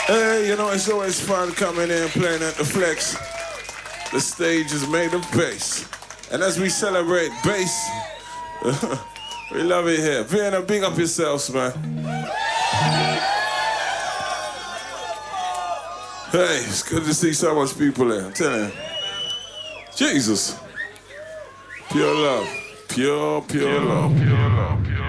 Hey, you know, it's always fun coming in and playing at the Flex. The stage is made of bass. And as we celebrate bass, we love it here. Vienna, big up yourselves, man. Hey, it's good to see so much people there, I'm telling you. Jesus. Pure love. Pure love. Pure love.